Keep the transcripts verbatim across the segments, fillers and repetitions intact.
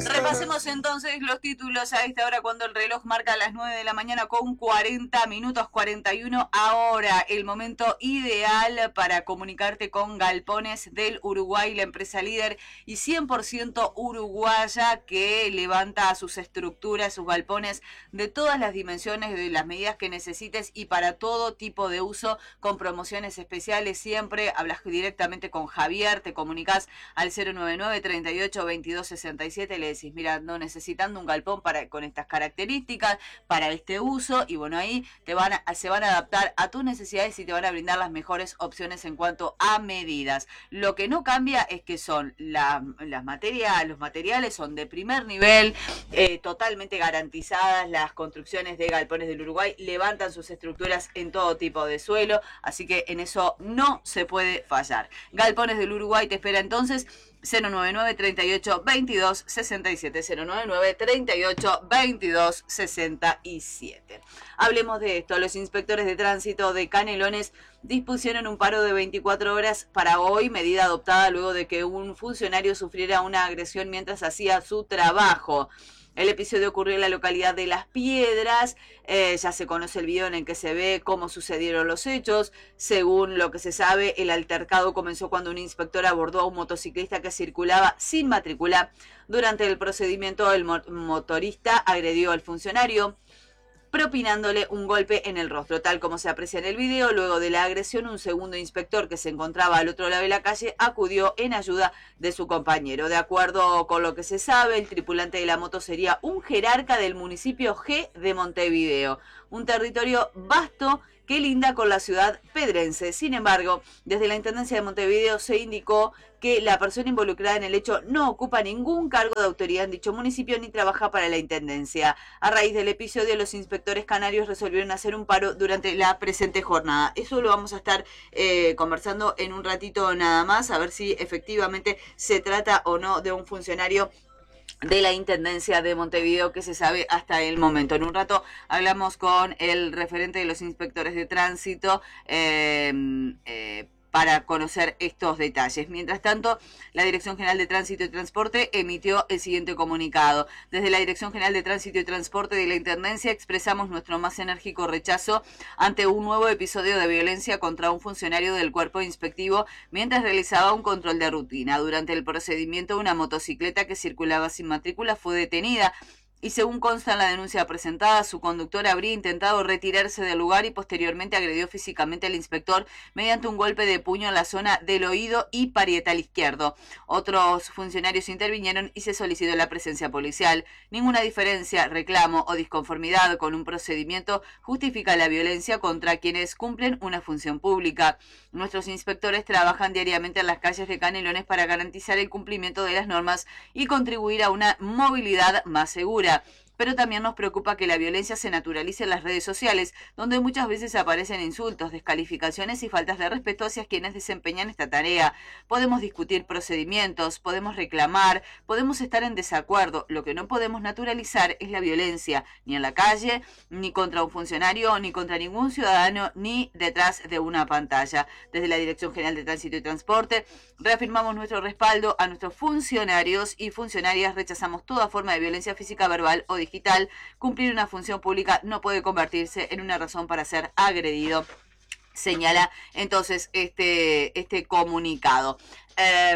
Repasemos entonces los títulos a esta hora cuando el reloj marca las nueve de la mañana con cuarenta minutos, cuarenta y uno. Ahora, el momento ideal para comunicarte con Galpones del Uruguay, la empresa líder y cien por ciento uruguaya que levanta sus estructuras, sus galpones de todas las dimensiones, de las medidas que necesites y para todo tipo de uso, con promociones especiales siempre. Hablas directamente con Javier, te comunicas al cero nueve nueve, treinta y ocho, veintidós, sesenta y siete, le decís, mira, no necesitando un galpón para, con estas características, para este uso, y bueno, ahí te van a, se van a adaptar a tus necesidades y te van a brindar las mejores opciones en cuanto a medidas. Lo que no cambia es que son la, las materias, los materiales son de primer nivel, eh, totalmente garantizadas. Las construcciones de Galpones del Uruguay levantan sus estructuras en todo tipo de suelo, así que en eso no se puede fallar. Galpones del Uruguay te espera entonces cero nueve nueve, treinta y ocho, veintidós, sesenta y siete, cero nueve nueve, treinta y ocho, veintidós, sesenta y siete. Hablemos de esto. Los inspectores de tránsito de Canelones dispusieron un paro de veinticuatro horas para hoy, medida adoptada luego de que un funcionario sufriera una agresión mientras hacía su trabajo. El episodio ocurrió en la localidad de Las Piedras. Eh, ya se conoce el video en el que se ve cómo sucedieron los hechos. Según lo que se sabe, el altercado comenzó cuando un inspector abordó a un motociclista que circulaba sin matrícula. Durante el procedimiento, el mo- motorista agredió al funcionario, propinándole un golpe en el rostro, tal como se aprecia en el video. Luego de la agresión, un segundo inspector que se encontraba al otro lado de la calle acudió en ayuda de su compañero. De acuerdo con lo que se sabe, el tripulante de la moto sería un jerarca del municipio G de Montevideo, un territorio vasto que linda con la ciudad pedrense. Sin embargo, desde la Intendencia de Montevideo se indicó que la persona involucrada en el hecho no ocupa ningún cargo de autoridad en dicho municipio ni trabaja para la Intendencia. A raíz del episodio, los inspectores canarios resolvieron hacer un paro durante la presente jornada. Eso lo vamos a estar eh, conversando en un ratito nada más, a ver si efectivamente se trata o no de un funcionario de la Intendencia de Montevideo que se sabe hasta el momento. En un rato hablamos con el referente de los inspectores de tránsito eh, eh, para conocer estos detalles. Mientras tanto, la Dirección General de Tránsito y Transporte emitió el siguiente comunicado. Desde la Dirección General de Tránsito y Transporte de la Intendencia expresamos nuestro más enérgico rechazo ante un nuevo episodio de violencia contra un funcionario del cuerpo inspectivo mientras realizaba un control de rutina. Durante el procedimiento, una motocicleta que circulaba sin matrícula fue detenida y según consta en la denuncia presentada, su conductor habría intentado retirarse del lugar y posteriormente agredió físicamente al inspector mediante un golpe de puño en la zona del oído y parietal izquierdo. Otros funcionarios intervinieron y se solicitó la presencia policial. Ninguna diferencia, reclamo o disconformidad con un procedimiento justifica la violencia contra quienes cumplen una función pública. Nuestros inspectores trabajan diariamente en las calles de Canelones para garantizar el cumplimiento de las normas y contribuir a una movilidad más segura. Pero también nos preocupa que la violencia se naturalice en las redes sociales, donde muchas veces aparecen insultos, descalificaciones y faltas de respeto hacia quienes desempeñan esta tarea. Podemos discutir procedimientos, podemos reclamar, podemos estar en desacuerdo. Lo que no podemos naturalizar es la violencia, ni en la calle, ni contra un funcionario, ni contra ningún ciudadano, ni detrás de una pantalla. Desde la Dirección General de Tránsito y Transporte, reafirmamos nuestro respaldo a nuestros funcionarios y funcionarias. Rechazamos toda forma de violencia física, verbal o digital. Cumplir una función pública no puede convertirse en una razón para ser agredido, señala entonces este, este comunicado. Eh,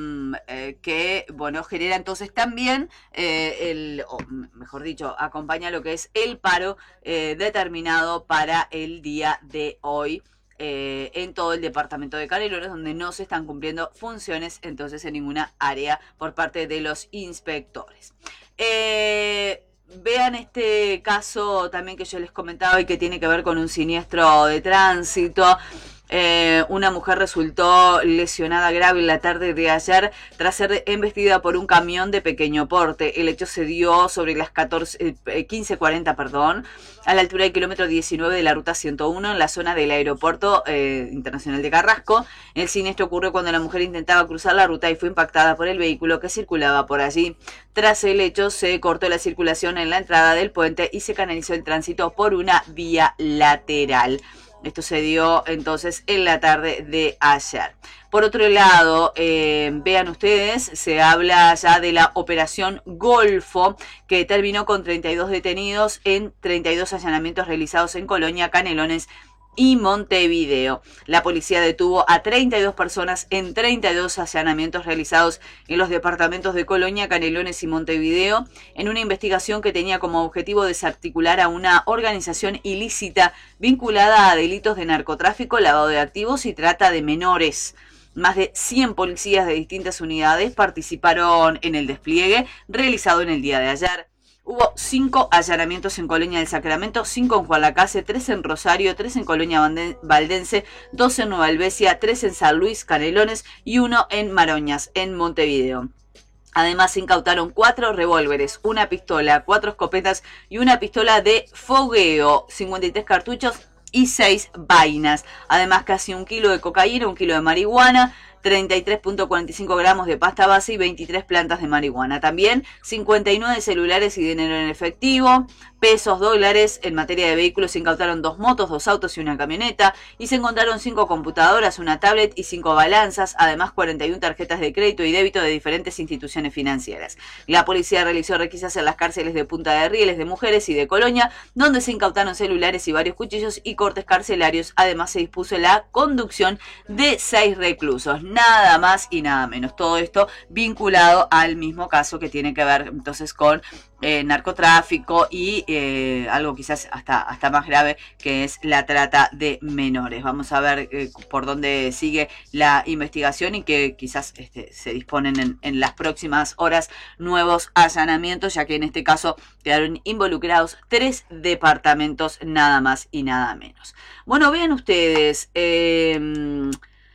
eh, que, bueno, genera entonces también, eh, el, o mejor dicho, acompaña lo que es el paro eh, determinado para el día de hoy. Eh, en todo el departamento de Canelones, donde no se están cumpliendo funciones entonces en ninguna área por parte de los inspectores. Eh, vean este caso también que yo les comentaba y que tiene que ver con un siniestro de tránsito. Eh, una mujer resultó lesionada grave en la tarde de ayer tras ser embestida por un camión de pequeño porte. El hecho se dio sobre las catorce, eh, quince cuarenta, perdón, a la altura del kilómetro diecinueve de la ruta ciento uno en la zona del aeropuerto eh, internacional de Carrasco. El siniestro ocurrió cuando la mujer intentaba cruzar la ruta y fue impactada por el vehículo que circulaba por allí. Tras el hecho, se cortó la circulación en la entrada del puente y se canalizó el tránsito por una vía lateral. Esto se dio entonces en la tarde de ayer. Por otro lado, eh, vean ustedes, se habla ya de la operación Golfo, que terminó con treinta y dos detenidos en treinta y dos allanamientos realizados en Colonia, Canelones y Montevideo. La policía detuvo a treinta y dos personas en treinta y dos allanamientos realizados en los departamentos de Colonia, Canelones y Montevideo, en una investigación que tenía como objetivo desarticular a una organización ilícita vinculada a delitos de narcotráfico, lavado de activos y trata de menores. Más de cien policías de distintas unidades participaron en el despliegue realizado en el día de ayer. Hubo cinco allanamientos en Colonia del Sacramento, cinco en Juan Lacase, tres en Rosario, tres en Colonia Valdense, dos en Nueva Albesia, tres en San Luis, Canelones y uno en Maroñas, en Montevideo. Además, se incautaron cuatro revólveres, una pistola, cuatro escopetas y una pistola de fogueo, cincuenta y tres cartuchos y seis vainas. Además, casi un kilo de cocaína, un kilo de marihuana, treinta y tres punto cuarenta y cinco gramos de pasta base y veintitrés plantas de marihuana. También cincuenta y nueve celulares y dinero en efectivo, pesos, dólares. En materia de vehículos se incautaron dos motos, dos autos y una camioneta. Y se encontraron cinco computadoras, una tablet y cinco balanzas. Además, cuarenta y una tarjetas de crédito y débito de diferentes instituciones financieras. La policía realizó requisas en las cárceles de Punta de Rieles, de Mujeres y de Colonia, donde se incautaron celulares y varios cuchillos y cortes carcelarios. Además, se dispuso la conducción de seis reclusos. Nada más y nada menos. Todo esto vinculado al mismo caso que tiene que ver entonces con eh, narcotráfico y eh, algo quizás hasta, hasta más grave, que es la trata de menores. Vamos a ver eh, por dónde sigue la investigación y que quizás este, se disponen en, en las próximas horas nuevos allanamientos, ya que en este caso quedaron involucrados tres departamentos, nada más y nada menos. Bueno, vean ustedes... Eh,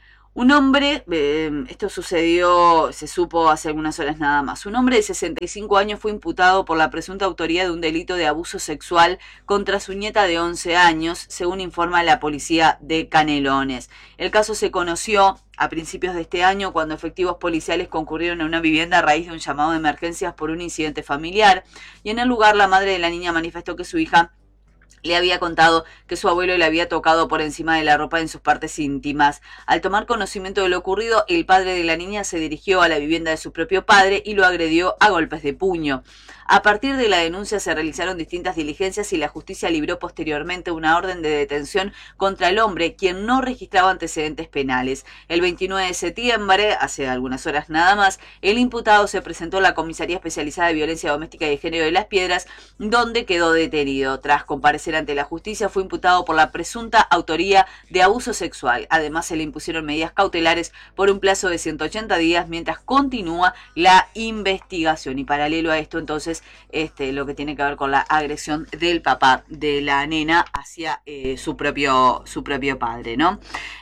Un hombre, eh, esto sucedió, se supo hace algunas horas nada más, un hombre de sesenta y cinco años fue imputado por la presunta autoría de un delito de abuso sexual contra su nieta de once años, según informa la policía de Canelones. El caso se conoció a principios de este año cuando efectivos policiales concurrieron a una vivienda a raíz de un llamado de emergencias por un incidente familiar, y en el lugar la madre de la niña manifestó que su hija le había contado que su abuelo le había tocado por encima de la ropa en sus partes íntimas. Al tomar conocimiento de lo ocurrido, el padre de la niña se dirigió a la vivienda de su propio padre y lo agredió a golpes de puño. A partir de la denuncia se realizaron distintas diligencias y la justicia libró posteriormente una orden de detención contra el hombre, quien no registraba antecedentes penales. El veintinueve de septiembre, hace algunas horas nada más, el imputado se presentó a la Comisaría Especializada de Violencia Doméstica y de Género de Las Piedras, donde quedó detenido. Tras comparecer ante la justicia, fue imputado por la presunta autoría de abuso sexual. Además, se le impusieron medidas cautelares por un plazo de ciento ochenta días mientras continúa la investigación. Y paralelo a esto, entonces, este, lo que tiene que ver con la agresión del papá de la nena hacia eh, su propio, su propio padre, ¿no?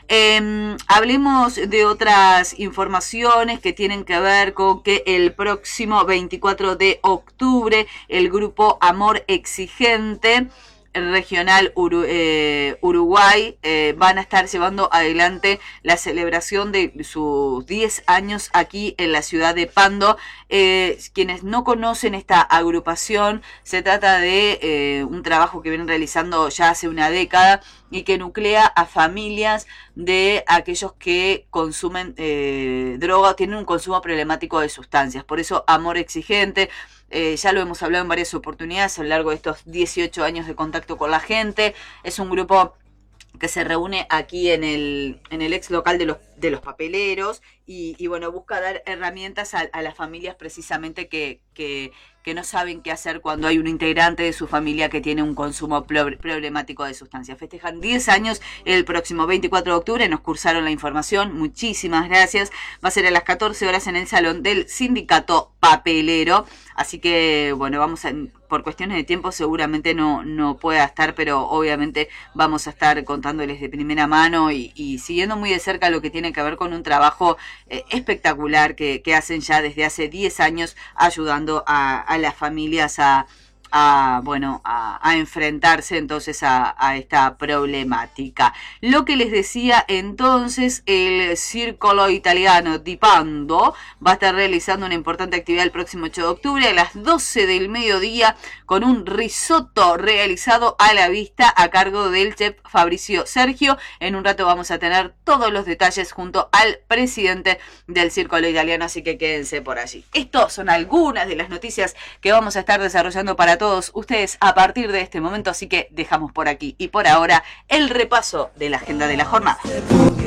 Eh, hablemos de otras informaciones que tienen que ver con que el próximo veinticuatro de octubre el grupo Amor Exigente Regional Uru, eh, Uruguay eh, van a estar llevando adelante la celebración de sus diez años aquí en la ciudad de Pando. Eh, quienes no conocen esta agrupación, se trata de eh, un trabajo que vienen realizando ya hace una década y que nuclea a familias de aquellos que consumen eh, droga o tienen un consumo problemático de sustancias. Por eso Amor Exigente. Eh, ya lo hemos hablado en varias oportunidades a lo largo de estos dieciocho años de contacto con la gente. Es un grupo que se reúne aquí en el, en el ex local de los, de los papeleros y, y bueno, busca dar herramientas a, a las familias precisamente que, que, que no saben qué hacer cuando hay un integrante de su familia que tiene un consumo problemático de sustancias. Festejan diez años el próximo veinticuatro de octubre, nos cursaron la información, muchísimas gracias. Va a ser a las catorce horas en el salón del Sindicato Papelero, así que bueno, vamos a... por cuestiones de tiempo seguramente no, no pueda estar, pero obviamente vamos a estar contándoles de primera mano y, y siguiendo muy de cerca lo que tiene que ver con un trabajo eh, espectacular que, que hacen ya desde hace diez años ayudando a, a las familias a, a, bueno, a, a enfrentarse entonces a, a esta problemática. Lo que les decía entonces, el Circolo Italiano di Pando va a estar realizando una importante actividad el próximo ocho de octubre a las doce del mediodía con un risotto realizado a la vista a cargo del chef Fabricio Sergio. En un rato vamos a tener todos los detalles junto al presidente del Circolo Italiano, así que quédense por allí. Estas son algunas de las noticias que vamos a estar desarrollando para todos ustedes a partir de este momento, así que dejamos por aquí y por ahora el repaso de la agenda de la jornada.